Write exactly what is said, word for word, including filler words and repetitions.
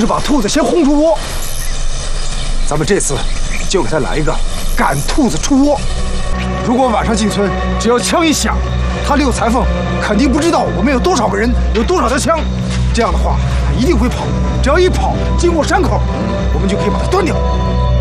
就是把兔子先轰出窝。咱们这次就给他来一个赶兔子出窝。如果晚上进村，只要枪一响，他六裁缝肯定不知道我们有多少个人，有多少条枪。这样的话，他一定会跑。只要一跑，经过山口，我们就可以把他端掉。